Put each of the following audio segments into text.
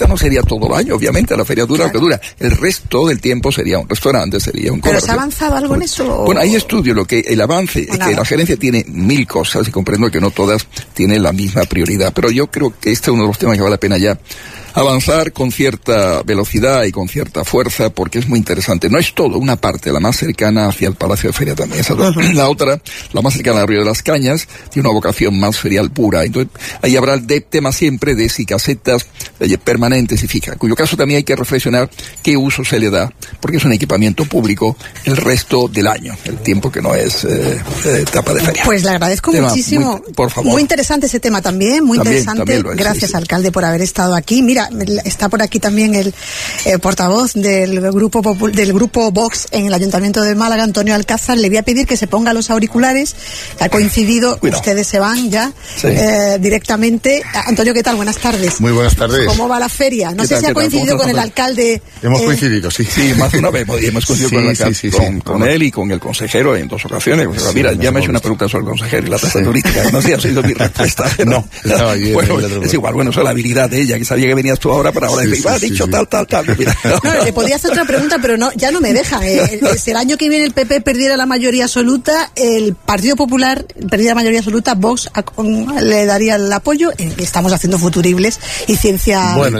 caseta no sería todo el año, obviamente, la feria dura lo que dura. El resto del tiempo sería un restaurante, sería un comercio. ¿Pero se ha avanzado algo en eso? Bueno, hay estudios, el avance es que la gerencia tiene 1000 cosas y comprendo que no todas tienen la misma prioridad, pero yo creo que este es uno de los temas que vale la pena ya avanzar con cierta velocidad y con cierta fuerza, porque es muy interesante. No es todo, una parte, la más cercana hacia el Palacio de Feria también. La otra, la más cercana al Río de las Cañas, tiene una vocación más ferial pura. Entonces, ahí habrá el tema siempre de si casetas permanentes y fijas, en cuyo caso también hay que reflexionar qué uso se le da, porque es un equipamiento público el resto del año, el tiempo que no es etapa de feria. Pues le agradezco muchísimo. Por favor. Muy interesante ese tema también, muy interesante. Gracias, alcalde, por haber estado aquí. Mira, está por aquí también el portavoz del grupo Vox en el Ayuntamiento de Málaga, Antonio Alcázar. Le voy a pedir que se ponga los auriculares, que ha coincidido, ustedes se van ya directamente. Antonio, ¿qué tal? Buenas tardes. Muy buenas tardes. ¿Cómo va la feria? No sé si ha coincidido con el alcalde. Hemos coincidido, sí. Sí, más de una vez hemos coincidido con el alcalde, con él y con el consejero en 2 ocasiones. Mira, ya me he hecho una pregunta sobre el consejero y la tasa turística. No sé si ha sido mi respuesta. No, estaba allí. Bueno, es igual, eso es la habilidad de ella, que sabía que venías tú ahora para ahora decir, dicho tal. Mira. No, le podía hacer otra pregunta, pero no, ya no me deja. Si el año que viene el PP perdiera la mayoría absoluta, el Partido Popular perdiera la mayoría absoluta, Vox le daría el apoyo. Estamos haciendo futuribles y ciencia. Bueno,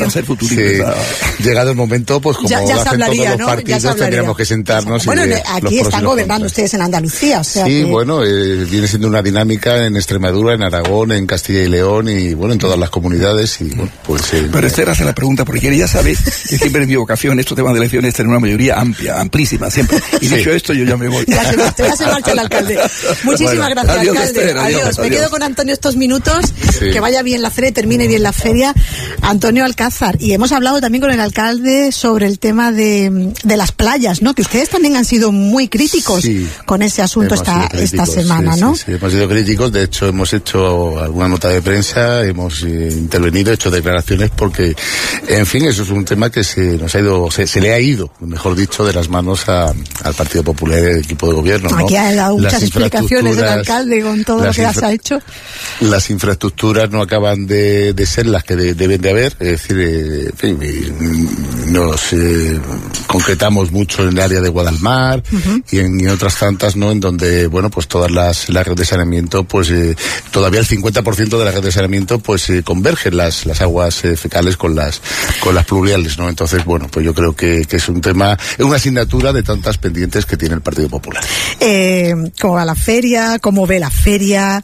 llegado el momento, pues como ya lo hacen todos los partidos, tendríamos que sentarnos. Bueno, aquí están gobernando ustedes en Andalucía, o sea. Sí, bueno, viene siendo una dinámica en Extremadura, en Aragón, en Castilla y León y bueno, en todas las comunidades y bueno, pues. Pero Esther hace la pregunta porque ya sabe que siempre en mi vocación estos temas de elecciones es tener una mayoría amplia, amplísima siempre. Y dicho esto, yo ya me voy. Ya se marcha el alcalde. Muchísimas gracias, adiós, alcalde. Esther, adiós. Me quedo con Antonio estos minutos. Que vaya bien la feria, termine bien la feria. Antonio Alcázar. Y hemos hablado también con el alcalde sobre el tema de las playas, ¿no? Que ustedes también han sido muy críticos con ese asunto esta semana, ¿no? Sí, hemos sido críticos. De hecho, hemos hecho alguna nota de prensa, hemos intervenido, hecho declaraciones porque, en fin, eso es un tema que se le ha ido, mejor dicho, de las manos al Partido Popular, el equipo de gobierno, ¿no? Aquí ha dado muchas explicaciones el alcalde con todo lo que se ha hecho. Las infraestructuras no acaban de ser las que deben de haber, es decir, en fin, nos concretamos mucho en el área de Guadalmar y en otras tantas, ¿no? En donde, bueno, pues todas las redes de saneamiento, pues todavía el 50% de la red de saneamiento, pues convergen las aguas fecales con las pluviales, ¿no? Entonces, bueno, pues yo creo que es un tema, es una asignatura de tantas pendientes que tiene el Partido Popular. ¿Cómo va la feria? ¿Cómo ve la feria?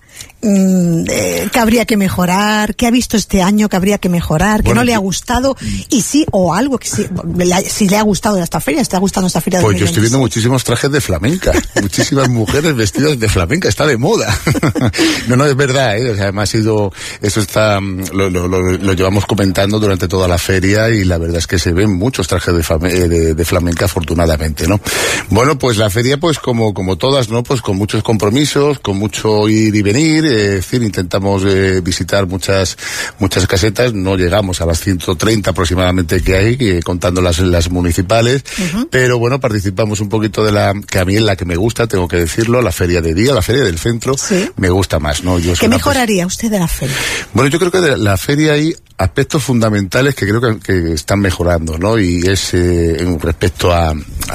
¿Qué habría que mejorar? ¿Qué ha visto este año que habría que mejorar? ¿Qué no le ha gustado? Y sí, o algo que si le ha gustado de esta feria, ¿está gustando esta feria? Pues yo estoy viendo muchísimos trajes de flamenca, muchísimas mujeres vestidas de flamenca, está de moda. No, es verdad, o sea, además lo llevamos comentando durante toda la feria y la verdad es que se ven muchos trajes de flamenca, afortunadamente, ¿no? Bueno, pues la feria, pues como todas, ¿no? Pues con muchos compromisos, con mucho ir y venir, es decir, intentamos visitar muchas casetas, no llegamos a las 130 aproximadamente que hay, contando las municipales, pero bueno, participamos un poquito que a mí es la que me gusta, tengo que decirlo, la feria de día, la feria del centro, me gusta más, ¿no? ¿Qué mejoraría usted de la feria? Bueno, yo creo que de la feria hay aspectos fundamentales que creo que están mejorando, ¿no? Y es respecto a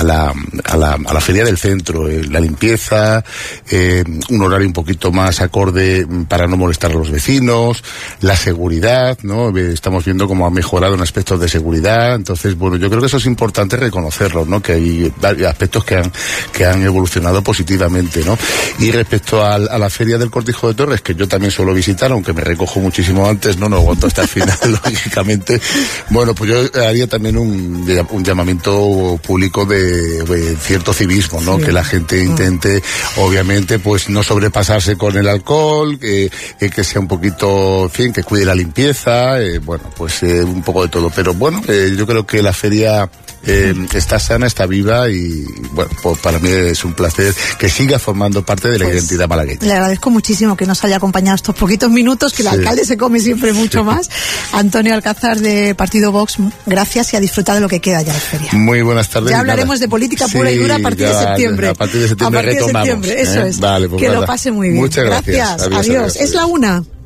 la feria del centro, la limpieza, un horario un poquito más acorde para no molestar a los vecinos, la seguridad, ¿no? Estamos viendo cómo ha mejorado en aspectos de seguridad, entonces, bueno, yo creo que eso es importante reconocerlo, ¿no? Que hay aspectos que han evolucionado positivamente, ¿no? Y respecto a la feria del Cortijo de Torres, que yo también suelo visitar, aunque me recojo muchísimo antes, no aguanto hasta el final, lógicamente, bueno, pues yo haría también un llamamiento público de cierto civismo, ¿no? Que la gente intente, obviamente, pues no sobrepasarse con el alcohol, que sea un poquito, en fin, que cuide la limpieza, bueno, pues un poco de todo, pero bueno, yo creo que la feria está sana, está viva y bueno, pues para mí es un placer que siga formando parte de la identidad malagueña. Le agradezco muchísimo que nos haya acompañado estos poquitos minutos, que el alcalde se come siempre mucho más. Antonio Alcázar, de Partido Vox, gracias y a disfrutar de lo que queda ya de feria. Muy buenas tardes. Ya hablaremos de política pura y dura a partir de septiembre. A partir de septiembre retomamos. Eso es. Vale, pues que lo pase muy bien. Muchas gracias. Adiós. Es la 1:00.